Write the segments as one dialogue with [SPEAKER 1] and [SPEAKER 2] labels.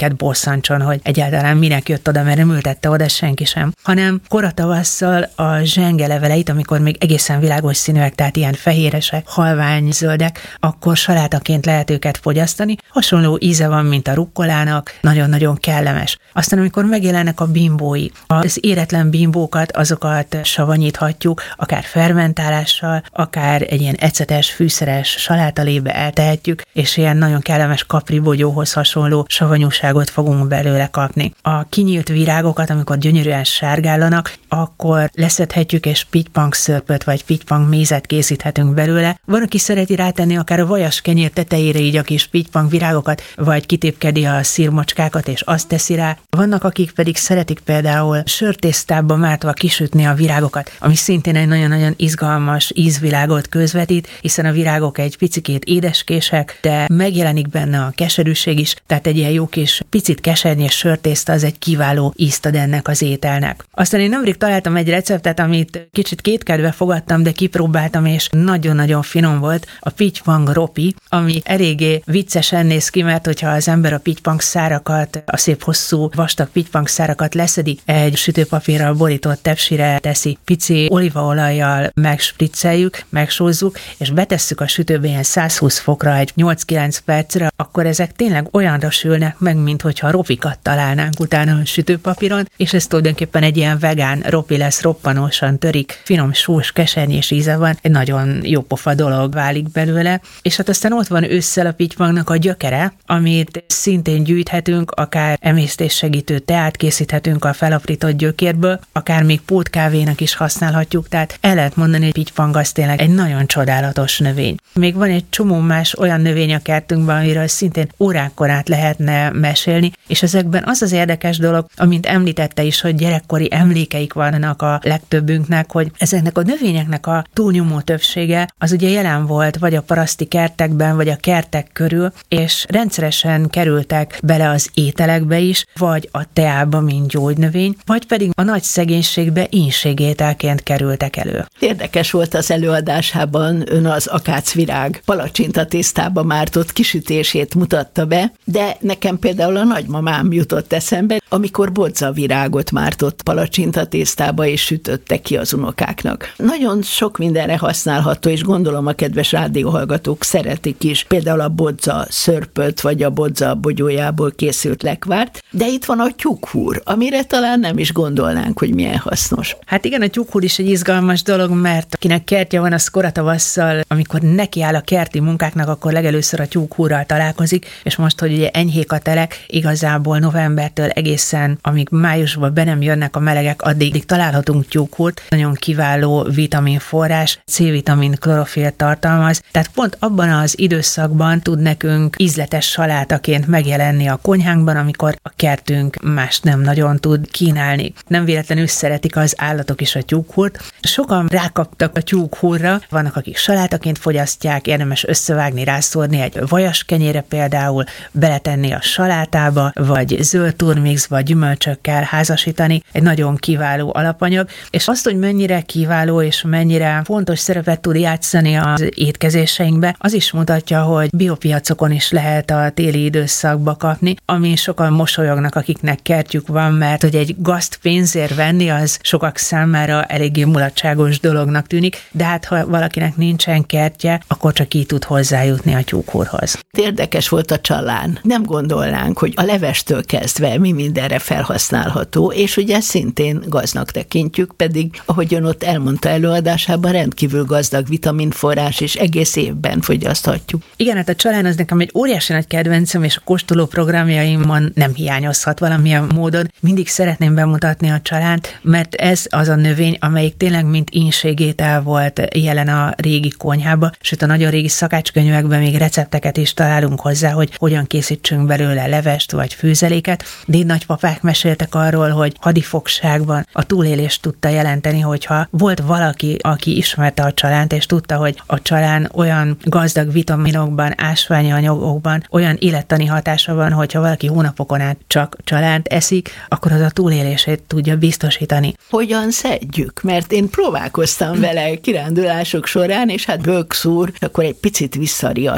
[SPEAKER 1] minket bosszantson, hogy egyáltalán minek jött oda, mert nem ültette oda senki sem, hanem koratavasszal a zsenge leveleit, amikor még egészen világos színűek, tehát ilyen fehéresek, halványzöldek, akkor salátaként lehet őket fogyasztani. Hasonló íze van, mint a rukkolának, nagyon-nagyon kellemes. Aztán, amikor megjelennek a bimbói, az éretlen bimbókat, azokat savanyíthatjuk, akár fermentálással, akár egy ilyen ecetes, fűszeres salátalébe eltehetjük, és ilyen nagyon kellemes kapribogyóhoz hasonló savanyúságot fogunk belőle kapni. A kinyílt virágokat, amikor gyönyörűen sárgállanak, akkor leszedhetjük, és pittypang szörpöt vagy pittypang mézet készíthetünk belőle. Van, aki szereti rátenni akár a vajas kenyér tetejére így a kis pittypang virágokat, vagy kitépkedi a szirmocskákat, és azt teszi rá. Vannak, akik pedig szeretik például sörtésztába mártva kisütni a virágokat, ami szintén egy nagyon-nagyon izgalmas ízvilágot közvetít, hiszen a virágok egy picikét édeskések, de megjelenik benne a keserűség is, tehát egy ilyen jó kis picit kesernyés sörtészta az egy kiváló ízt ad ennek az ételnek. Aztán én nemrég találtam egy receptet, amit kicsit kétkedve fogadtam, de kipróbáltam, és nagyon-nagyon finom volt, a pittypang ropi, ami eléggé viccesen néz ki, mert hogyha az ember a pittypang szárakat, a szép hosszú, vastag pittypang szárakat leszedi, egy sütőpapírral borított tepsire teszi, pici olívaolajjal megspricceljük, megsózzuk, és betesszük a sütőbe ilyen 120 fokra egy 8-9 percre, akkor ezek tényleg olyanra sülnek meg, mint hogyha ropikat találnánk utána a sütőpapíron, és ez tulajdonképpen egy ilyen vegán ropi lesz, roppanósan törik, finom, sós, kesernyés íze van, egy nagyon jó pofa dolog válik belőle, és hát aztán ott van ősszel a pittypangnak a gyökere, amit szintén gyűjthetünk, akár emésztéssegítő teát készíthetünk a felaprított gyökérből, akár még pótkávénak is használhatjuk, tehát el lehet mondani, hogy pittypang az tényleg egy nagyon csodálatos növény. Még van egy csomó más olyan növény a kertünkben, amiről szintén órákon át lehetne mesélni, és ezekben az az érdekes dolog, amint említette is, hogy gyerekkori emlékeik vannak a legtöbbünknek, hogy ezeknek a növényeknek a túlnyomó többsége az ugye jelen volt vagy a paraszti kertekben, vagy a kertek körül, és rendszeresen kerültek bele az ételekbe is, vagy a teába, mint gyógynövény, vagy pedig a nagy szegénységbe ínségételként kerültek elő.
[SPEAKER 2] Érdekes volt az előadásában, ön az akácvirág palacsinta tésztába mártott kisütését mutatta be, de nekem például a nagymamám jutott eszembe, amikor bodzavirágot mártott palacsinta tésztába és sütötte ki az unokáknak. Nagyon sok mindenre használható, és gondolom a kedves rádióhallgatók szeretik is, például a bodza szörpöt, vagy a bodza bogyójából készült lekvárt, de itt van a tyúkhúr, amire talán nem is gondolnánk, hogy milyen hasznos.
[SPEAKER 1] Hát igen, a tyúkhúr is egy izgalmas dolog, mert akinek kertje van, az koratavasszal, amikor nekiáll a kerti munkáknak, akkor legelőször a tyúkhúrral találkozik, és most, hogy ugye enyhék a telek, igazából novembertől egészen, amíg májusban be nem jönnek a melegek, addig találhatunk tyúkhúrt, nagyon kiváló vitaminforrás, C-vitamin, klorofil tartalmaz, tehát pont abban az időszakban tud nekünk ízletes salátaként megjelenni a konyhánkban, amikor a kertünk más nem nagyon tud kínálni. Nem véletlenül szeretik az állatok is a tyúkhúrt. Sokan rákaptak a tyúkhúrra, vannak, akik salátaként fogyasztják, érdemes összevágni, rászórni egy vajas kenyére például, beletenni a salátába, vagy zöld turmixba, gyümölcsökkel házasítani, egy nagyon kiváló alapanyag, és azt, hogy mennyire kiváló és mennyire fontos szerepet tud játszani az étkezéseinkbe, az is mutatja, hogy biopiacokon is lehet a téli időszakba kapni, ami sokan mosolyognak, akiknek kertjük van, mert hogy egy gazt pénzért venni, az sokak számára eléggé mulatságos dolognak tűnik, de hát ha valakinek nincsen kertje, akkor csak így tud hozzájutni a tyúkhúrhoz.
[SPEAKER 2] Érdekes volt a csalán. Nem gondolnánk, hogy a levestől kezdve mi mindenre felhasználható, és ugye szintén gazdnak tekintjük, pedig, ahogy ön ott elmondta előadásában, rendkívül gazdag vitaminforrás, és egész évben fogyaszthatjuk.
[SPEAKER 1] Igen, hát a csalán az nekem egy óriási nagy kedvencem, és a kóstoló programjaimon nem hiányozhat valamilyen módon. Mindig szeretném bemutatni a csalánt, mert ez az a növény, amelyik tényleg mint ínségétel volt jelen a régi konyhába, sőt a nagyon régi szakácskönyvekben még recepteket is találunk hozzá, hogy hogyan készítsünk belőle levest vagy főzeléket. Dédnagypapák meséltek arról, hogy hadifogságban a túlélést tudta jelenteni, hogyha volt valaki, aki ismerte a csalánt, és tudta, hogy a csalán olyan gazdag vitaminokban, ásványi anyagokban, olyan élettani hatása van, hogyha valaki hónapokon át csak csalánt eszik, akkor az a túlélését tudja biztosítani.
[SPEAKER 2] Hogyan szedjük? Mert én próbálkoztam vele kirándulások során, és hát böksz úr, akkor egy picit visszariadtam.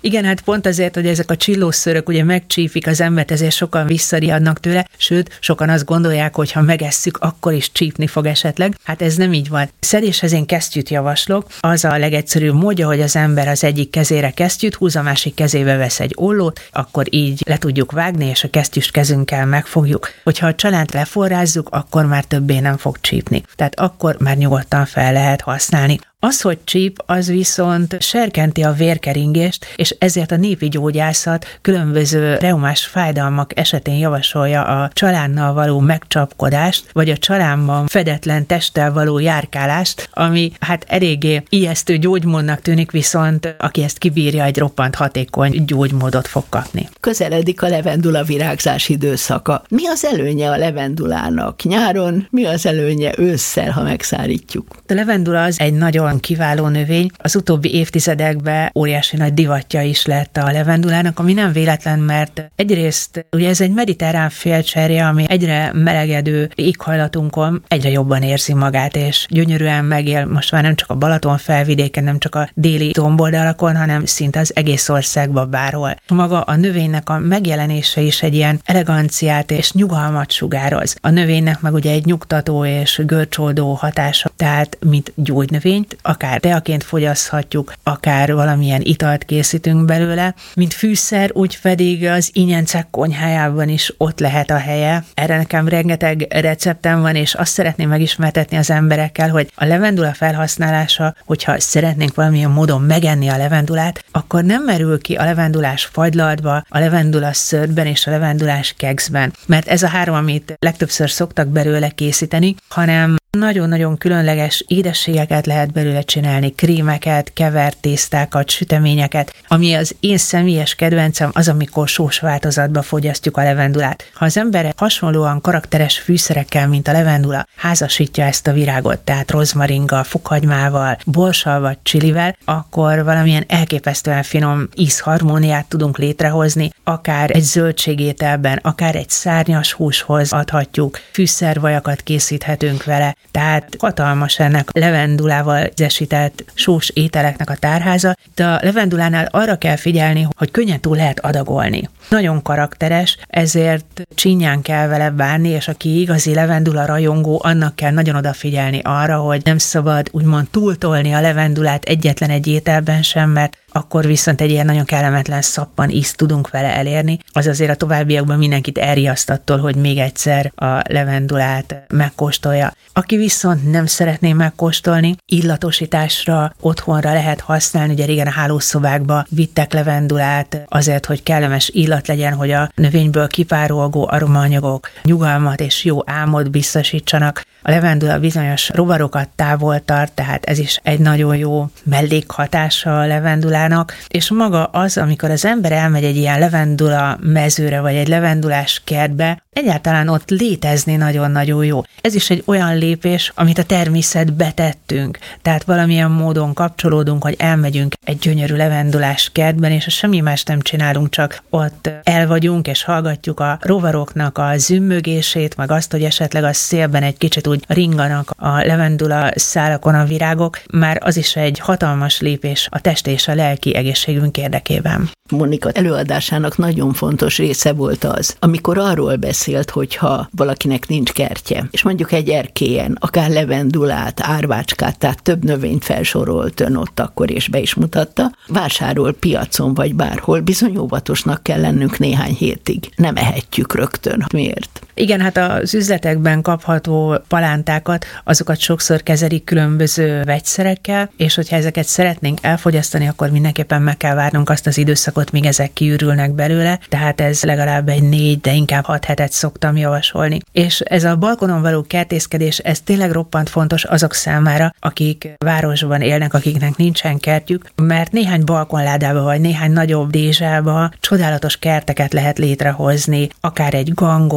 [SPEAKER 1] Igen, hát pont azért, hogy ezek a csillószőrök ugye megcsípik az embert, ezért sokan visszariadnak tőle, sőt, sokan azt gondolják, hogy ha megesszük, akkor is csípni fog esetleg. Hát ez nem így van. Szedéshez én kesztyűt javaslok. Az a legegyszerűbb módja, hogy az ember az egyik kezére kesztyűt húz, a másik kezébe vesz egy ollót, akkor így le tudjuk vágni, és a kesztyűs kezünkkel megfogjuk. Hogyha a csalánt leforrázzuk, akkor már többé nem fog csípni. Tehát akkor már nyugodtan fel lehet használni. Az, hogy csíp, az viszont serkenti a vérkeringést, és ezért a népi gyógyászat különböző reumás fájdalmak esetén javasolja a csalánnal való megcsapkodást, vagy a csalánban fedetlen testtel való járkálást, ami hát eléggé ijesztő gyógymódnak tűnik, viszont aki ezt kibírja, egy roppant hatékony gyógymódot fog kapni.
[SPEAKER 2] Közeledik a levendula virágzás időszaka. Mi az előnye a levendulának nyáron, mi az előnye ősszel, ha megszárítjuk?
[SPEAKER 1] A levendula az egy nagyon kiváló növény. Az utóbbi évtizedekben óriási nagy divatja is lett a levendulának, ami nem véletlen, mert egyrészt ugye ez egy mediterrán félcserje, ami egyre melegedő éghajlatunkon egyre jobban érzi magát, és gyönyörűen megél most már nem csak a Balaton felvidéken, nem csak a déli domboldalakon, hanem szinte az egész országban bárhol. Maga a növénynek a megjelenése is egy ilyen eleganciát és nyugalmat sugároz. A növénynek meg ugye egy nyugtató és görcsoldó hatása, tehát mint gyógynövényt, akár teaként fogyaszthatjuk, akár valamilyen italt készítünk belőle, mint fűszer, úgy pedig az ingyencek konyhájában is ott lehet a helye. Erre nekem rengeteg receptem van, és azt szeretném megismertetni az emberekkel, hogy a levendula felhasználása, hogyha szeretnénk valamilyen módon megenni a levendulát, akkor nem merül ki a levendulás fagylaltba, a levendula szőrben és a levendulás kekszben, mert ez a három, amit legtöbbször szoktak belőle készíteni, hanem nagyon-nagyon különleges édességeket lehet belőle csinálni, krémeket, kevert tésztákat, süteményeket, ami az én személyes kedvencem az, amikor sós változatba fogyasztjuk a levendulát. Ha az ember hasonlóan karakteres fűszerekkel, mint a levendula, házasítja ezt a virágot, tehát rozmaringgal, fokhagymával, borssal vagy csilivel, akkor valamilyen elképesztően finom ízharmóniát tudunk létrehozni, akár egy zöldségételben, akár egy szárnyas húshoz adhatjuk, fűszervajakat készíthetünk vele, tehát hatalmas ennek a levendulával zesített sós ételeknek a tárháza, de a levendulánál arra kell figyelni, hogy könnyen túl lehet adagolni. Nagyon karakteres, ezért csinyán kell vele bánni, és aki igazi levendula rajongó, annak kell nagyon odafigyelni arra, hogy nem szabad úgymond túltolni a levendulát egyetlen egy ételben sem, mert akkor viszont egy ilyen nagyon kellemetlen szappan ízt tudunk vele elérni. Az azért a továbbiakban mindenkit elriaszt attól, hogy még egyszer a levendulát megkóstolja. Aki viszont nem szeretné megkóstolni, illatosításra, otthonra lehet használni. Ugye régen a hálószobákba vittek levendulát azért, hogy kellemes illat legyen, hogy a növényből kipárolgó aromaanyagok nyugalmat és jó álmot biztosítsanak. A levendula bizonyos rovarokat távol tart, tehát ez is egy nagyon jó mellékhatása a levendulának, és maga az, amikor az ember elmegy egy ilyen levendula mezőre, vagy egy levendulás kertbe, egyáltalán ott létezni nagyon-nagyon jó. Ez is egy olyan lépés, amit a természetbe tettünk, tehát valamilyen módon kapcsolódunk, hogy elmegyünk egy gyönyörű levendulás kertben, és semmi más nem csinálunk, csak ott el vagyunk, és hallgatjuk a rovaroknak a zümmögését, meg azt, hogy esetleg a szélben egy kicsit úgy ringanak a levendula szálakon a virágok, már az is egy hatalmas lépés a test és a lelki egészségünk érdekében.
[SPEAKER 2] Monika előadásának nagyon fontos része volt az, amikor arról beszélt, hogyha valakinek nincs kertje, és mondjuk egy erkélyen, akár levendulát, árvácskát, tehát több növényt felsorolt ön ott akkor, és be is mutatta, vásárol piacon vagy bárhol, bizony óvatosnak kell lennünk néhány hétig. Nem ehetjük rögtön. Miért?
[SPEAKER 1] Igen, hát az üzletekben kapható palántákat, azokat sokszor kezelik különböző vegyszerekkel, és hogyha ezeket szeretnénk elfogyasztani, akkor mindenképpen meg kell várnunk azt az időszakot, míg ezek kiürülnek belőle, tehát ez legalább egy 4, de inkább 6 hetet szoktam javasolni. És ez a balkonon való kertészkedés, ez tényleg roppant fontos azok számára, akik városban élnek, akiknek nincsen kertjük, mert néhány balkonládába vagy néhány nagyobb dézsába csodálatos kerteket lehet létrehozni, akár egy gangon, vagy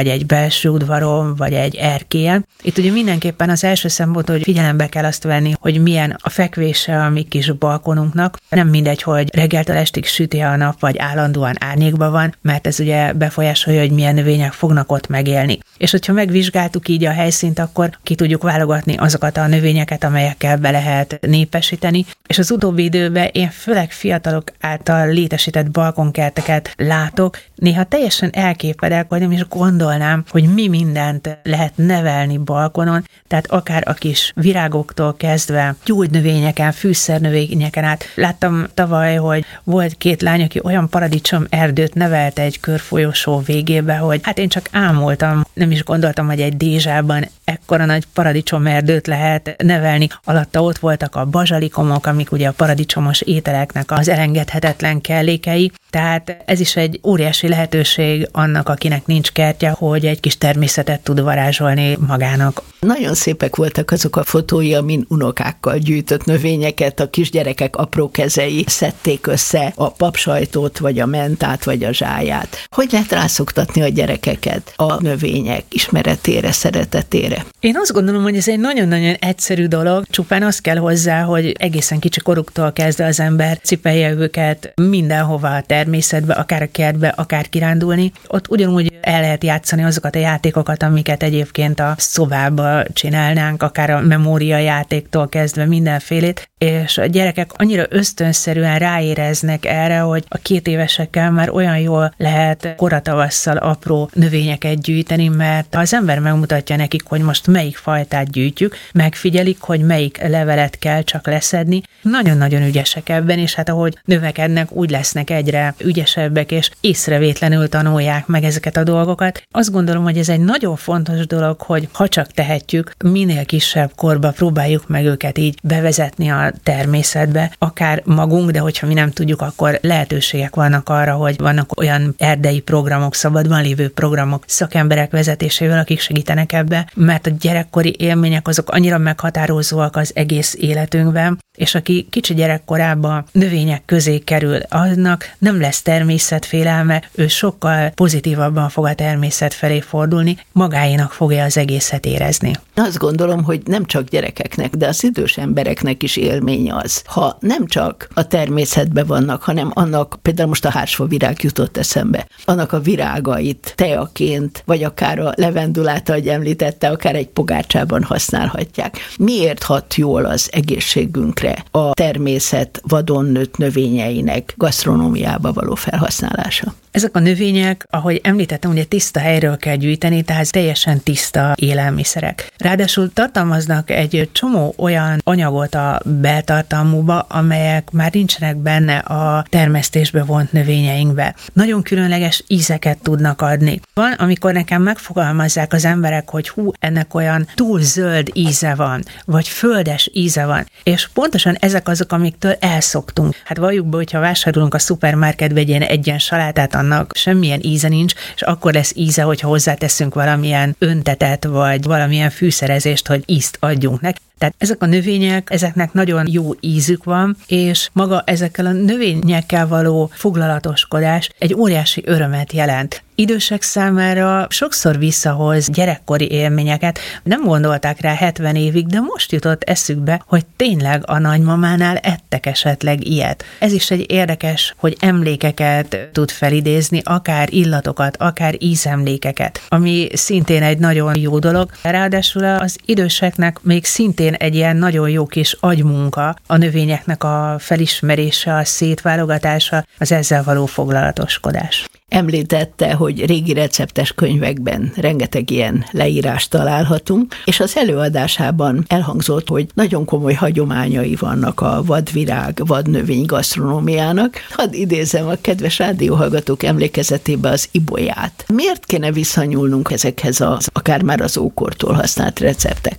[SPEAKER 1] vagy egy belső udvaron, vagy egy erkélyen. Itt ugye mindenképpen az első szempont, hogy figyelembe kell azt venni, hogy milyen a fekvése a mi kis balkonunknak. Nem mindegy, hogy reggeltől estig süti a nap, vagy állandóan árnyékban van, mert ez ugye befolyásolja, hogy milyen növények fognak ott megélni. És hogyha megvizsgáltuk így a helyszínt, akkor ki tudjuk válogatni azokat a növényeket, amelyekkel be lehet népesíteni. És az utóbbi időben én főleg fiatalok által létesített balkonkerteket látok. Néha teljesen elképedek, vagy nem is gondolnám, hogy mi mindent lehet nevelni balkonon, tehát akár a kis virágoktól kezdve gyógynövényeken, fűszernövényeken át. Láttam tavaly, hogy volt 2 lány, aki olyan paradicsom erdőt nevelt egy körfolyosó végébe, hogy hát én csak ámultam, nem is gondoltam, hogy egy Dézsában ekkora nagy paradicsom erdőt lehet nevelni. Alatta ott voltak a bazsalikomok, amik ugye a paradicsomos ételeknek az elengedhetetlen kellékei. Tehát ez is egy óriási lehetőség annak, akinek nincs kertje, hogy egy kis természetet tud varázsolni magának.
[SPEAKER 2] Nagyon szépek voltak azok a fotói, amin unokákkal gyűjtött növényeket, a kisgyerekek apró kezei szedték össze a papsajtót, vagy a mentát, vagy a zsáját. Hogy lehet rászoktatni a gyerekeket a növények ismeretére, szeretetére?
[SPEAKER 1] Én azt gondolom, hogy ez egy nagyon-nagyon egyszerű dolog, csupán az kell hozzá, hogy egészen kicsi koruktól kezdve az ember cipelje őket mindenhova a természetbe, akár a kertbe, akár kirándulni. Ott ugyanúgy el lehet játszani azokat a játékokat, amiket egyébként a szobába csinálnánk, akár a memóriajátéktól kezdve mindenfélét, és a gyerekek annyira ösztönszerűen ráéreznek erre, hogy a 2 évesekkel már olyan jól lehet koratavasszal apró növényeket gyűjteni, mert az ember megmutatja nekik, hogy most melyik fajtát gyűjtjük, megfigyelik, hogy melyik levelet kell csak leszedni. Nagyon-nagyon ügyesek ebben, és hát ahogy növekednek, úgy lesznek egyre ügyesebbek, és észrevétlenül tanulják meg ezeket a dolgokat. Azt gondolom, hogy ez egy nagyon fontos dolog, hogy ha csak tehetjük, minél kisebb korba próbáljuk meg őket így bevezetni a természetbe, akár magunk, de hogyha mi nem tudjuk, akkor lehetőségek vannak arra, hogy vannak olyan erdei programok, szabadban lévő programok szakemberek vezetésével, akik segítenek ebbe, mert a gyerekkori élmények azok annyira meghatározóak az egész életünkben, és aki kicsi gyerekkorában növények közé kerül, annak nem lesz természetfélelme, ő sokkal pozitívabban fog a természet felé fordulni, magáénak fogja az egészet érezni.
[SPEAKER 2] Azt gondolom, hogy nem csak gyerekeknek, de az idős embereknek is élmény az. Ha nem csak a természetben vannak, hanem annak, például most a hársfavirág jutott eszembe, annak a virágait teaként, vagy akár a levendulát, ahogy említette, akár egy pogácsában használhatják. Miért hat jól az egészségünkre a természet vadon nőtt növényeinek gasztronómiába való felhasználása?
[SPEAKER 1] Ezek a növények, ahogy említettem, ugye tiszta helyről kell gyűjteni, tehát teljesen tiszta élelmiszerek. Ráadásul tartalmaznak egy csomó olyan anyagot a beltartalmúba, amelyek már nincsenek benne a termesztésbe vont növényeinkbe. Nagyon különleges ízeket tudnak adni. Van, amikor nekem megfogalmazzák az emberek, hogy ennek olyan túl zöld íze van, vagy földes íze van, és pontosan ezek azok, amiktől elszoktunk. Hát valljuk be, hogyha vásárolunk a szupermarketbe egy ilyen egyen salátát, annak semmilyen íze nincs, és akkor lesz íze, hogyha hozzáteszünk valamilyen öntetet, vagy valamilyen fűszerezést, hogy ízt adjunk neki. Tehát ezek a növények, ezeknek nagyon jó ízük van, és maga ezekkel a növényekkel való foglalatoskodás egy óriási örömet jelent. Idősek számára sokszor visszahoz gyerekkori élményeket, nem gondolták rá 70 évig, de most jutott eszükbe, hogy tényleg a nagymamánál ettek esetleg ilyet. Ez is egy érdekes, hogy emlékeket tud felidézni, akár illatokat, akár ízemlékeket, ami szintén egy nagyon jó dolog. Ráadásul az időseknek még szintén egy ilyen nagyon jó kis agymunka a növényeknek a felismerése, a szétválogatása, az ezzel való foglalatoskodás.
[SPEAKER 2] Említette, hogy régi receptes könyvekben rengeteg ilyen leírást találhatunk, és az előadásában elhangzott, hogy nagyon komoly hagyományai vannak a vadvirág, vadnövény gasztronómiának. Hadd idézem a kedves rádióhallgatók emlékezetébe az ibolyát. Miért kéne visszanyúlnunk ezekhez akár már az ókortól használt receptekhez?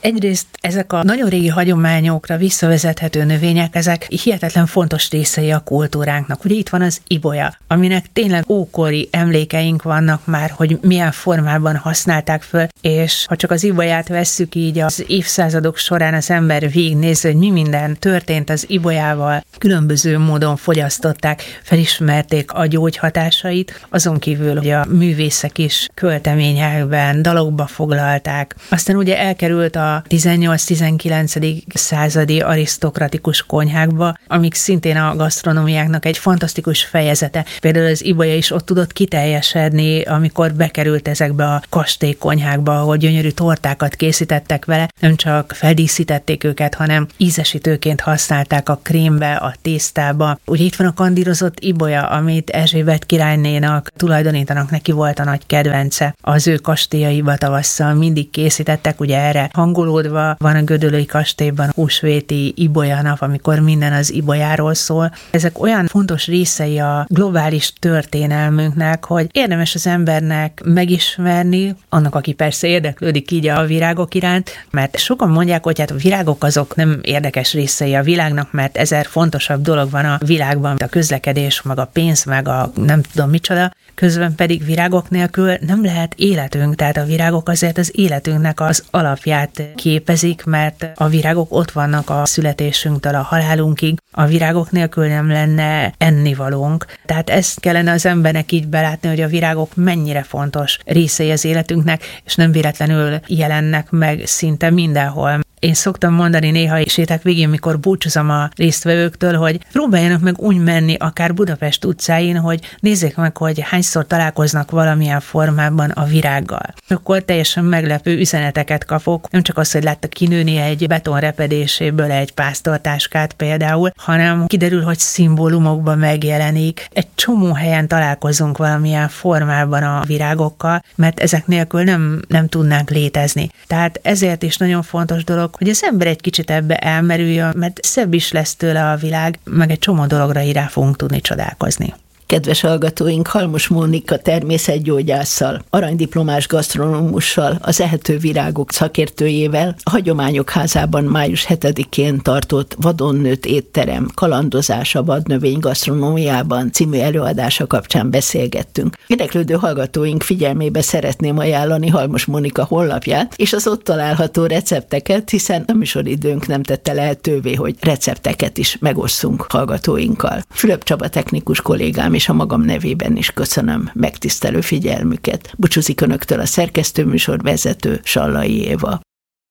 [SPEAKER 1] Egyrészt ezek a nagyon régi hagyományokra visszavezethető növények, ezek hihetetlen fontos részei a kultúránknak. Ugye itt van az ibolya, aminek tényleg ókori emlékeink vannak már, hogy milyen formában használták föl, és ha csak az ibolyát vesszük így az évszázadok során az ember végignézve, hogy mi minden történt az ibolyával, különböző módon fogyasztották, felismerték a gyógyhatásait, azon kívül, hogy a művészek is költeményekben, dalokba foglalták. Aztán ugye elkerült a 18-19. Századi arisztokratikus konyhákba, amik szintén a gasztronómiáknak egy fantasztikus fejezete. Például az ibolya is ott tudott kiteljesedni, amikor bekerült ezekbe a kastélykonyhákba, ahol gyönyörű tortákat készítettek vele, nem csak feldíszítették őket, hanem ízesítőként használták a krémbe, a tésztába. Ugye itt van a kandírozott ibolya, amit Erzsébet királynénak tulajdonítanak, neki volt a nagy kedvence. Az ő kastélyaiba tavasszal mindig készítettek, ugye erre hangolódva van a gödöllői kastélyban húsvéti ibolyanap, amikor minden az ibolyáról szól. Ezek olyan fontos részei a globális történelmünknek, hogy érdemes az embernek megismerni, annak, aki persze érdeklődik így a virágok iránt, mert sokan mondják, hogy hát a virágok azok nem érdekes részei a világnak, mert 1000 fontosabb dolog van a világban, a közlekedés, meg a pénz, meg a nem tudom micsoda, közben pedig virágok nélkül nem lehet életünk, tehát a virágok azért az életünknek az alapját képezik, mert a virágok ott vannak a születésünktől a halálunkig, a virágok nélkül nem lenne ennivalónk. Tehát ezt kellene az embernek így belátni, hogy a virágok mennyire fontos részei az életünknek, és nem véletlenül jelennek meg szinte mindenhol. Én szoktam mondani néha séták végén, mikor búcsúzom a résztvevőktől, hogy próbáljanak meg úgy menni akár Budapest utcáin, hogy nézzék meg, hogy hányszor találkoznak valamilyen formában a virággal. Akkor teljesen meglepő üzeneteket kapok, nem csak az, hogy láttak kinőni egy betonrepedéséből egy pásztortáskát például, hanem kiderül, hogy szimbólumokban megjelenik. Egy csomó helyen találkozunk valamilyen formában a virágokkal, mert ezek nélkül nem tudnánk létezni. Tehát ezért is nagyon fontos dolog, hogy az ember egy kicsit ebbe elmerüljön, mert szebb is lesz tőle a világ, meg egy csomó dologra így rá fogunk tudni csodálkozni.
[SPEAKER 2] Kedves hallgatóink, Halmos Mónika természetgyógyásszal, aranydiplomás gasztronómussal, az Ehető Virágok szakértőjével a Hagyományok Házában május 7-én tartott Vadon nőtt étterem, kalandozás a vadnövény gasztronómiában című előadása kapcsán beszélgettünk. Érdeklődő hallgatóink figyelmébe szeretném ajánlani Halmos Mónika honlapját és az ott található recepteket, hiszen a műsoridőnk nem tette lehetővé, hogy recepteket is megosszunk hallgatóinkkal. Fülöp Csaba technikus kollégám és a magam nevében is köszönöm megtisztelő figyelmüket. Búcsúzik önöktől a szerkesztőműsor vezető Sallai Éva.